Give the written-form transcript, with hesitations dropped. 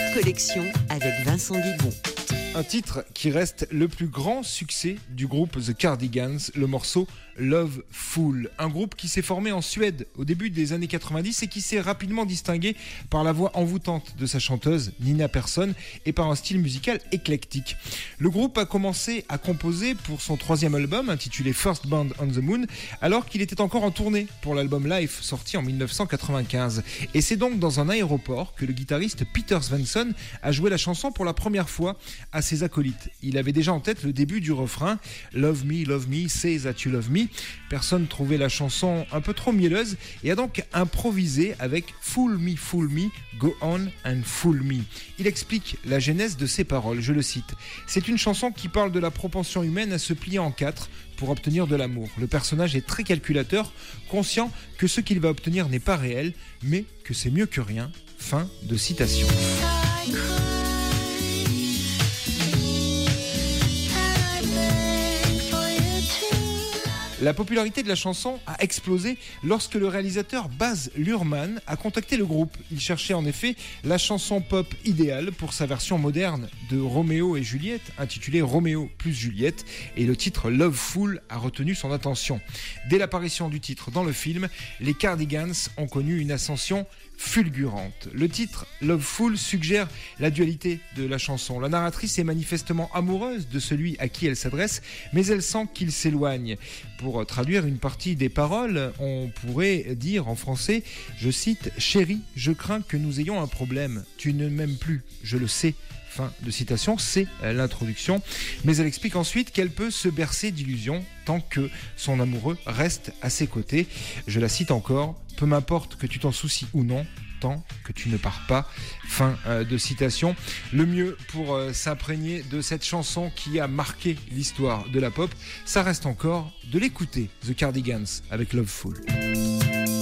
Collection avec Vincent Guilbon. Un titre qui reste le plus grand succès du groupe The Cardigans, le morceau Love Fool. Un groupe qui s'est formé en Suède au début des années 90 et qui s'est rapidement distingué par la voix envoûtante de sa chanteuse Nina Persson et par un style musical éclectique. Le groupe a commencé à composer pour son troisième album intitulé First Band on the Moon alors qu'il était encore en tournée pour l'album Life sorti en 1995. Et c'est donc dans un aéroport que le guitariste Peter Svensson a joué la chanson pour la première fois à ses acolytes. Il avait déjà en tête le début du refrain Love me, say that you love me. Personne trouvait la chanson un peu trop mielleuse et a donc improvisé avec Fool me, go on and fool me. Il explique la genèse de ses paroles, je le cite. C'est une chanson qui parle de la propension humaine à se plier en quatre pour obtenir de l'amour. Le personnage est très calculateur, conscient que ce qu'il va obtenir n'est pas réel, mais que c'est mieux que rien. Fin de citation. La popularité de la chanson a explosé lorsque le réalisateur Baz Luhrmann a contacté le groupe. Il cherchait en effet la chanson pop idéale pour sa version moderne de Roméo et Juliette, intitulée Roméo plus Juliette, et le titre Love Fool a retenu son attention. Dès l'apparition du titre dans le film, les Cardigans ont connu une ascension fulgurante. Le titre Love Fool suggère la dualité de la chanson. La narratrice est manifestement amoureuse de celui à qui elle s'adresse, mais elle sent qu'il s'éloigne. Pour traduire une partie des paroles, on pourrait dire en français, je cite, « Chérie, je crains que nous ayons un problème. Tu ne m'aimes plus, je le sais. » Fin de citation, c'est l'introduction. Mais elle explique ensuite qu'elle peut se bercer d'illusions tant que son amoureux reste à ses côtés. Je la cite encore, « Peu m'importe que tu t'en soucies ou non, tant que tu ne pars pas. » Fin de citation. Le mieux pour s'imprégner de cette chanson qui a marqué l'histoire de la pop, ça reste encore de l'écouter, The Cardigans avec Love Fool.